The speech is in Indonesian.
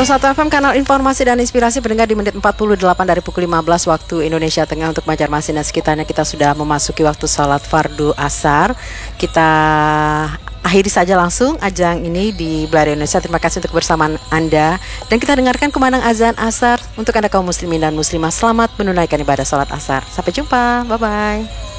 101 FM, kanal informasi dan inspirasi pendengar, di menit 48 dari pukul 15 waktu Indonesia Tengah. Untuk Banjarmasin dan sekitarnya kita sudah memasuki waktu salat fardu asar. Kita akhiri saja langsung ajang ini di Belajar Indonesia. Terima kasih untuk kebersamaan Anda. Dan kita dengarkan kumandang azan asar. Untuk Anda kaum muslimin dan muslimah, selamat menunaikan ibadah salat asar. Sampai jumpa, bye-bye.